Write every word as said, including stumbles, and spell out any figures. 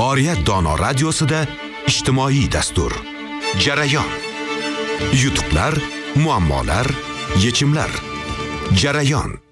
Oriyat dono radiosida ijtimoiy dastur. Jarayon. Yutuqlar, muammolar, yechimlar. Jarayon.